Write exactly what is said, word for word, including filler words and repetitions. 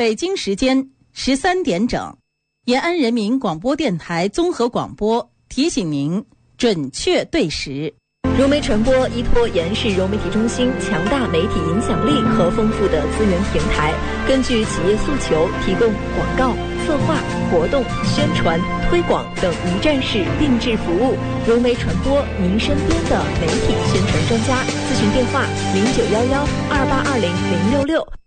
北京时间十三点整，延安人民广播电台综合广播提醒您准确对时。 融媒传播依托延安市融媒体中心强大媒体影响力和丰富的资源平台，根据企业诉求，提供广告、策划、活动、宣传、推广等一站式定制服务。融媒传播，您身边的媒体宣传专家。咨询电话：零九幺幺二八二零零六六。